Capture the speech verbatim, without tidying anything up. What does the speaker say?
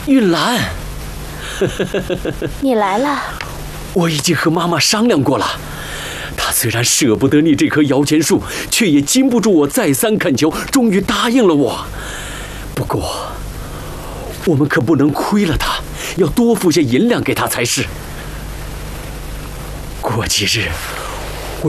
玉兰， 你来了。 我已经和妈妈商量过了，她虽然舍不得你这棵摇钱树，却也禁不住我再三恳求，终于答应了我。不过，我们可不能亏了她，要多付些银两给她才是。过几日，